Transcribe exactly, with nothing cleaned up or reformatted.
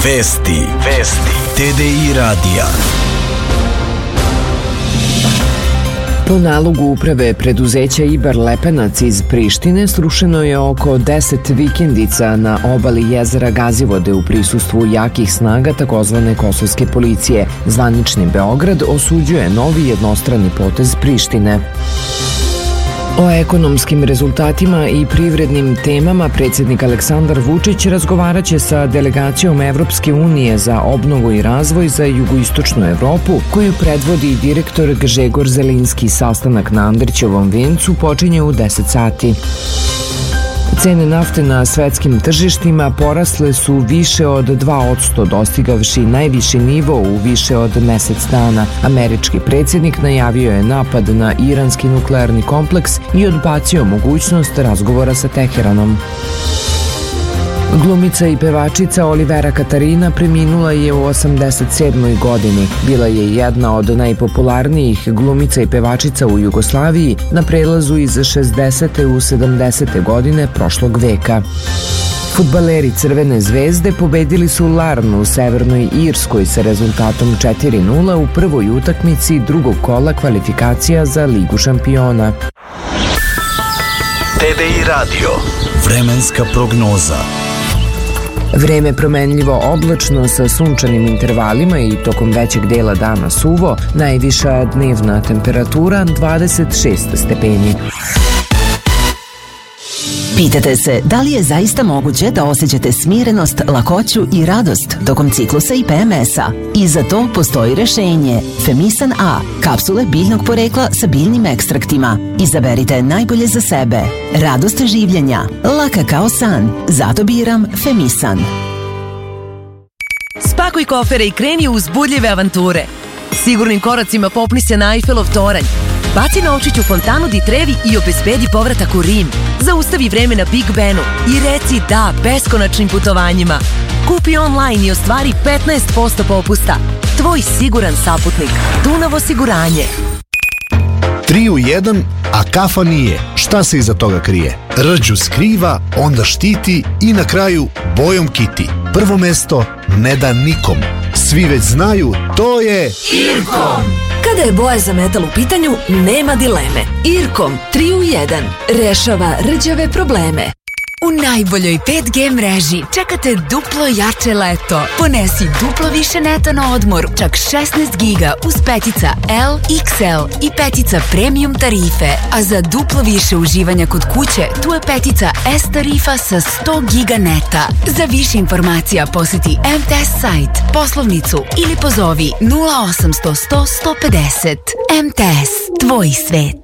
Vesti. Vesti. T D I radija. Po nalogu uprave preduzeća Ibar Lepenac iz Prištine srušeno je oko deset vikendica na obali jezera Gazivode u prisustvu jakih snaga takozvane kosovske policije. Zvanični Beograd osuđuje novi jednostrani potez Prištine. O ekonomskim rezultatima i privrednim temama predsjednik Aleksandar Vučić razgovaraće sa delegacijom Evropske unije za obnovu i razvoj za jugoistočnu Evropu, koju predvodi direktor Grzegor Zelinski. Sastanak na Andrićevom vencu počinje u deset sati. Cene nafte na svetskim tržištima porasle su više od dva posto, dostigavši najviši nivo u više od mesec dana. Američki predsjednik najavio je napad na iranski nuklearni kompleks i odbacio mogućnost razgovora sa Teheranom. Glumica i pevačica Olivera Katarina preminula je u osamdeset sedmoj godini. Bila je jedna od najpopularnijih glumica i pevačica u Jugoslaviji na prelazu iz šezdesete u sedamdesete godine prošlog veka. Fudbaleri Crvene zvezde pobedili su Larnu u Severnoj Irskoj sa rezultatom četiri nula u prvoj utakmici drugog kola kvalifikacija za Ligu šampiona. T D I radio. Vremenska prognoza. Vreme promenljivo oblačno sa sunčanim intervalima i tokom većeg dela dana suvo, najviša dnevna temperatura dvadeset šest stepeni. Pitate se da li je zaista moguće da osjećate smirenost, lakoću i radost tokom ciklusa i P M S-a? I za to postoji rešenje. Femisan A, kapsule biljnog porekla sa biljnim ekstraktima. Izaberite najbolje za sebe. Radost življenja, laka kao san. Zato biram Femisan. Spakuj kofere i kreni u uzbudljive avanture. Sigurnim koracima popni se na Eiffelov toranj. Baci novčić u fontanu Di Trevi i obezbedi povratak u Rim. Zaustavi vreme na Big Benu i reci da beskonačnim putovanjima. Kupi online i ostvari petnaest posto popusta. Tvoj siguran saputnik. Dunav osiguranje. Tri u jedan, a kafa nije. Šta se iza toga krije? Rđu skriva, onda štiti i na kraju bojom kiti. Prvo mesto ne da nikom. Svi već znaju, to je Irkom. Kada je boja za metal u pitanju, nema dileme. Irkom tri u jedan rešava rđave probleme. U najboljoj pet G mreži čekate duplo jače leto. Ponesi duplo više neta na odmor, čak šesnaest giga uz petica L, X L i petica premium tarife. A za duplo više uživanja kod kuće, tu je petica S tarifa sa sto giga neta. Za više informacija posjeti M T S sajt, poslovnicu ili pozovi nula osam sto sto sto pedeset. M T S, tvoj svet.